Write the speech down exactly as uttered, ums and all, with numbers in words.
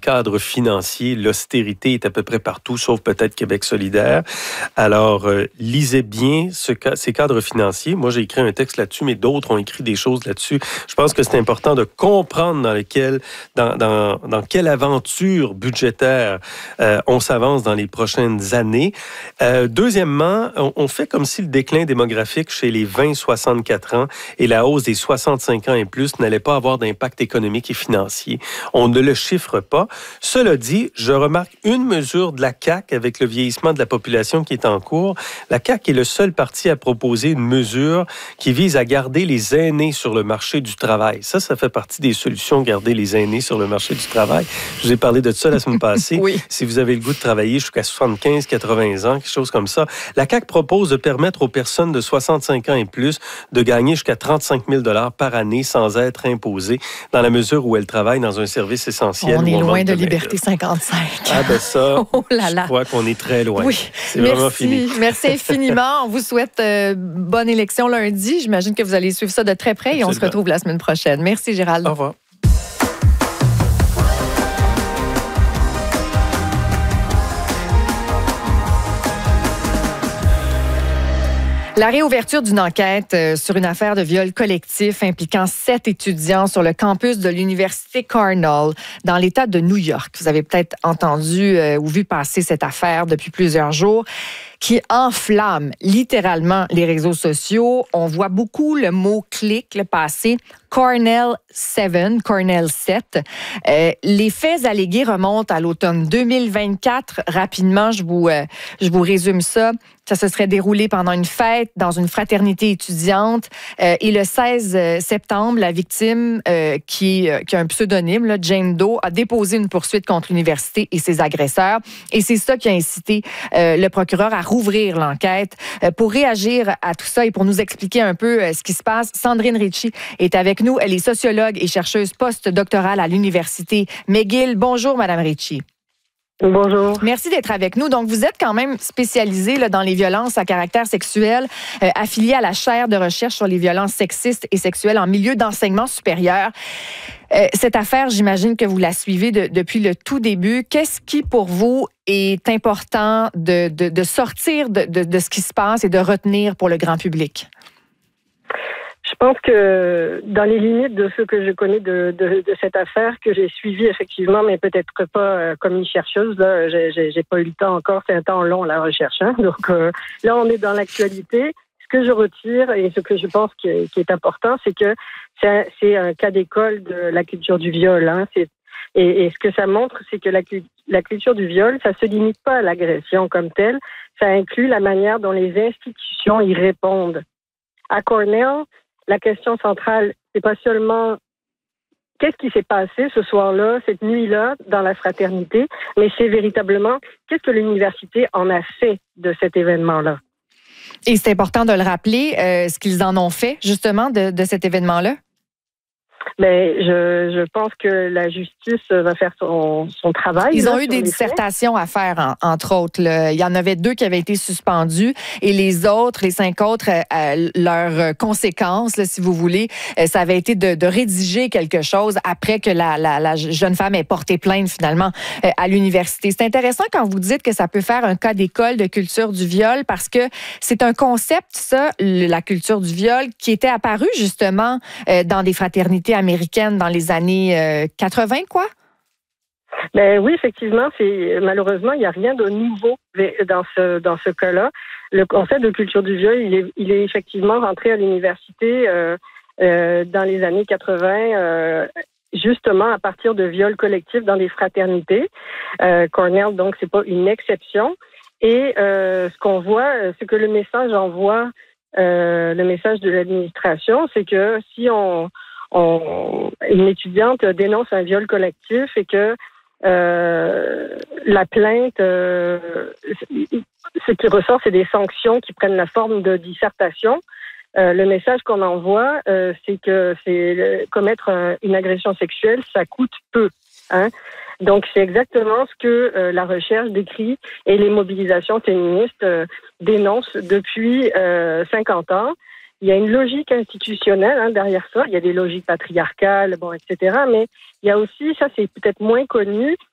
cadre financier. L'austérité est à peu près partout, sauf peut-être Québec solidaire. Alors, euh, lisez bien ce, ces cadres financiers. Moi, j'ai écrit un texte là-dessus, mais d'autres ont écrit des choses là-dessus. Je pense que c'est important de comprendre dans, lesquelles, dans, dans, dans quelle aventure budgétaire euh, on s'avance dans les prochaines années. Euh, deuxièmement, on, on fait comme si le déclin démographique chez les vingt soixante-quatre ans et la hausse des soixante-cinq ans et plus n'allait pas avoir d'impact économique et financier. On ne le chiffre pas. Cela dit, je remarque une mesure de la C A Q avec le vieillissement de la population qui est en cours. La C A Q est le seul parti à proposer une mesure qui vise à garder les aînés sur le marché du travail. Ça, ça fait partie des solutions, garder les aînés sur le marché du travail. Je vous ai parlé de ça la semaine passée. Oui. Si vous avez le goût de travailler jusqu'à soixante-quinze, quatre-vingts ans, quelque chose comme ça, la C A Q propose de permettre aux personnes de soixante-cinq ans et plus de gagner jusqu'à trente-cinq mille dollars par année sans être imposées dans la mesure où elles travaillent dans un service essentiel. On est on loin de, de Liberté cinquante-cinq. Ah ben ça, oh là là. Je crois qu'on est très loin. Oui. C'est Merci. vraiment fini. Merci infiniment. On vous souhaite euh, bonne élection lundi. J'imagine que vous allez suivre ça de très près. Absolument. Et on se retrouve la semaine prochaine. Merci Gérald. Au revoir. La réouverture d'une enquête sur une affaire de viol collectif impliquant sept étudiants sur le campus de l'université Cornell dans l'État de New York. Vous avez peut-être entendu euh, ou vu passer cette affaire depuis plusieurs jours qui enflamme littéralement les réseaux sociaux. On voit beaucoup le mot clic le passer. Cornell sept, Cornell sept. Euh, les faits allégués remontent à l'automne deux mille vingt-quatre. Rapidement, je vous, euh, je vous résume ça. Ça se serait déroulé pendant une fête dans une fraternité étudiante. Euh, et le seize septembre, la victime, euh, qui, euh, qui a un pseudonyme, là, Jane Doe, a déposé une poursuite contre l'université et ses agresseurs. Et c'est ça qui a incité euh, le procureur à rouvrir l'enquête. Euh, pour réagir à tout ça et pour nous expliquer un peu euh, ce qui se passe, Sandrine Ritchie est avec nous. Elle est sociologue et chercheuse post-doctorale à l'université McGill. Bonjour, Madame Ritchie. Bonjour. Merci d'être avec nous. Donc, vous êtes quand même spécialisée là, dans les violences à caractère sexuel, euh, affiliée à la chaire de recherche sur les violences sexistes et sexuelles en milieu d'enseignement supérieur. Euh, cette affaire, j'imagine que vous la suivez de, depuis le tout début. Qu'est-ce qui, pour vous, est important de, de, de sortir de, de, de ce qui se passe et de retenir pour le grand public? Je pense que dans les limites de ce que je connais de, de, de cette affaire, que j'ai suivi effectivement, mais peut-être pas euh, comme une chercheuse, là, j'ai, j'ai, j'ai pas eu le temps encore, c'est un temps long la recherche. Hein? Donc euh, là, on est dans l'actualité. Ce que je retire et ce que je pense qui est, qui est important, c'est que c'est un, c'est un cas d'école de la culture du viol. Hein? C'est, et, et ce que ça montre, c'est que la, la culture du viol, ça se limite pas à l'agression comme telle, ça inclut la manière dont les institutions y répondent. À Cornell, la question centrale, c'est pas seulement qu'est-ce qui s'est passé ce soir-là, cette nuit-là, dans la fraternité, mais c'est véritablement qu'est-ce que l'université en a fait de cet événement-là. Et c'est important de le rappeler, euh, ce qu'ils en ont fait, justement, de, de cet événement-là? Mais je, je pense que la justice va faire son, son travail. Ils là, ont eu des dissertations à faire, en, entre autres. Là. Il y en avait deux qui avaient été suspendues et les autres, les cinq autres, euh, leurs conséquences, là, si vous voulez, euh, ça avait été de, de rédiger quelque chose après que la, la, la jeune femme ait porté plainte, finalement, euh, à l'université. C'est intéressant quand vous dites que ça peut faire un cas d'école de culture du viol parce que c'est un concept, ça, la culture du viol, qui était apparu, justement, euh, dans des fraternités américaine dans les années euh, quatre-vingts, quoi? Ben oui, effectivement, c'est malheureusement, il n'y a rien de nouveau dans ce dans ce cas-là. Le concept de culture du viol, il est, il est effectivement rentré à l'université euh, euh, dans les années quatre-vingts, euh, justement à partir de viols collectifs dans des fraternités. Euh, Cornell, donc, c'est pas une exception. Et euh, ce qu'on voit, ce que le message envoie, euh, le message de l'administration, c'est que si on On, une étudiante dénonce un viol collectif et que euh, la plainte, euh, ce qui ressort, c'est des sanctions qui prennent la forme de dissertation. Euh, le message qu'on envoie, euh, c'est que c'est le, commettre un, une agression sexuelle, ça coûte peu. Hein? Donc, c'est exactement ce que euh, la recherche décrit et les mobilisations féministes euh, dénoncent depuis euh, cinquante ans. Il y a une logique institutionnelle hein, derrière ça. Il y a des logiques patriarcales, bon, et cetera. Mais il y a aussi, ça c'est peut-être moins connu,